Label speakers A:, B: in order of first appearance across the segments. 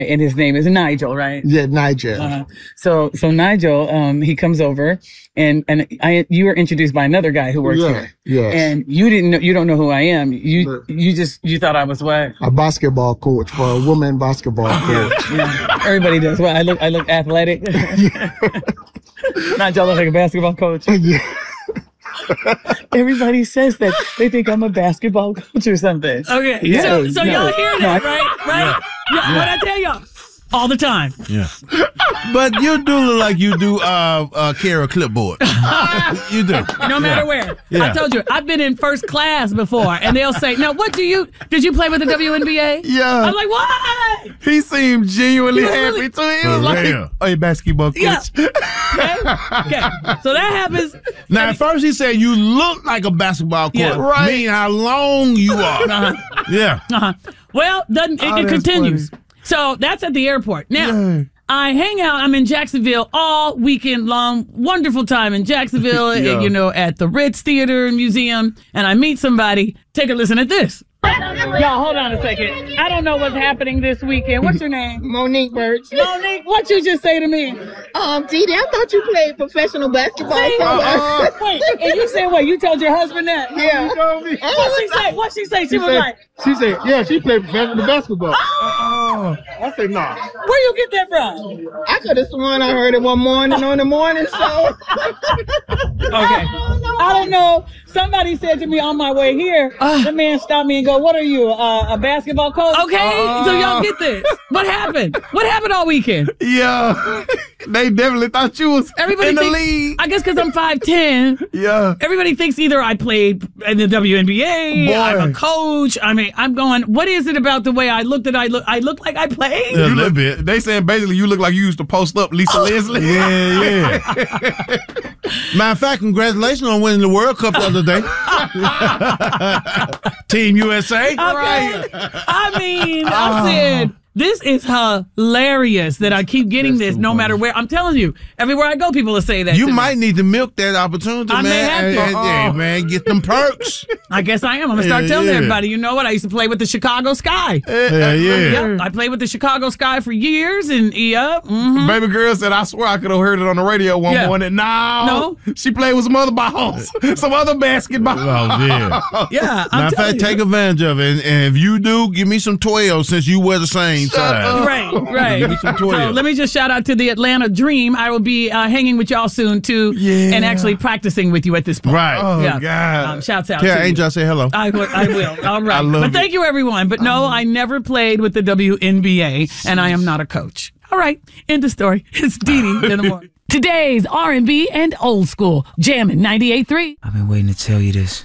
A: And his name is Nigel, right?
B: Yeah, Nigel.
A: So Nigel, he comes over, and you were introduced by another guy who works here.
B: Yeah.
A: And you don't know who I am. You thought I was what?
B: A basketball coach for a woman basketball coach.
A: Yeah. Everybody does. Well, I look athletic. Nigel look like a basketball coach.
B: Yeah.
A: Everybody says that. They think I'm a basketball coach or something.
C: Okay.
A: Yeah.
C: So y'all hear that, right? Right? Yeah. What I tell y'all all the time.
D: Yeah. But you do look like you do carry a clipboard. You do.
C: No matter where.
D: Yeah.
C: I told you, I've been in first class before, and they'll say, "Now, did you play with the WNBA?"
D: Yeah.
C: I'm like, "What?"
D: He seemed genuinely
C: Really?
D: happy too. He was like, "Oh, basketball coach."
C: Yeah. Okay. So that happens.
D: Now, at first he said you look like a basketball coach.
C: Yeah.
D: Right. Meaning how long you are. Yeah.
C: Well, it continues.
D: Funny.
C: So that's at the airport. Now, I hang out. I'm in Jacksonville all weekend long. Wonderful time in Jacksonville, at the Ritz Theater and Museum. And I meet somebody. Take a listen at this. Y'all, hold on a second. I don't know what's happening this weekend. What's your name?
E: Monique Birch.
C: Monique, what you just say to me?
E: Didi, I thought you played professional basketball.
C: Wait, and you said what? You told your husband that?
E: Yeah.
B: You told me.
C: What'd she say? She was like,
B: She said, yeah, she played professional basketball. I said, nah.
C: where you get that from?
E: I could have sworn I heard it one morning on the morning show.
C: Okay. I don't know. Somebody said to me on my way here, the man stopped me and go, "What are you, a basketball coach?" Okay, so y'all get this. What happened? What happened all weekend?
D: Yeah. They definitely thought you was in the league.
C: I guess because I'm 5'10".
D: Yeah.
C: Everybody thinks either I played in the WNBA, I'm a coach. I mean, I'm going, what is it about the way I look that I look like I played?
D: Yeah, a little bit. They said basically you look like you used to post up Lisa Leslie. Yeah. Matter of fact, congratulations on winning the World Cup the other day. Team USA.
C: Okay. Right. I mean, I said, this is hilarious that I keep getting this no matter where. I'm telling you, everywhere I go, people will say that.
D: You might need to milk that opportunity,
C: I
D: man.
C: may have to.
D: Hey, man, get them perks.
C: I guess I am. I'm going to start telling everybody, you know what? I used to play with the Chicago Sky.
D: Yeah.
C: I played with the Chicago Sky for years, and
D: Baby girl said, I swear I could have heard it on the radio one morning. No. She played with some other balls, some other basketball. Oh, yeah.
C: Yeah.
D: Matter of fact, take advantage of it. And if you do, give me some 12 since you wear the same size.
C: Right.
D: Give me some 12.
C: So let me just shout out to the Atlanta Dream. I will be hanging with y'all soon, too, and actually practicing with you at this point.
D: Right. Oh, God.
C: Shouts out
D: Tell
C: to
D: Angel I say hello.
C: I will. All right. But thank you, everyone. But no, I never played with the WNBA, and I am not a coach. All right. End of story. It's Didi in the morning. Today's R&B and old school. Jammin' 98.3.
F: I've been waiting to tell you this.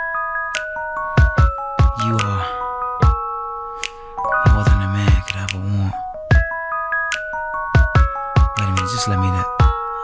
F: You are more than a man could ever want. Wait a minute, just let me know.